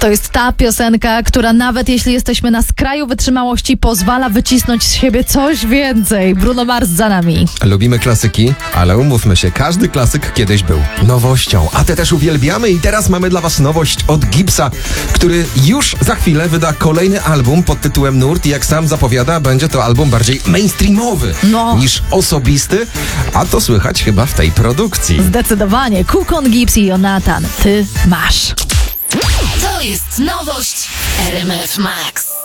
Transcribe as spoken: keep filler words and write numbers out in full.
To jest ta piosenka, która nawet jeśli jesteśmy na skraju wytrzymałości, pozwala wycisnąć z siebie coś więcej. Bruno Mars za nami. Lubimy klasyki, ale umówmy się, każdy klasyk kiedyś był nowością, a te też uwielbiamy i teraz mamy dla was nowość od Gibbsa, który już za chwilę wyda kolejny album pod tytułem Nurt i jak sam zapowiada, będzie to album bardziej mainstreamowy No. niż osobisty, a to słychać chyba w tej produkcji. Zdecydowanie. Kukon, Gibbs i Jonathan. Ty masz. To jest nowość w R M F Max.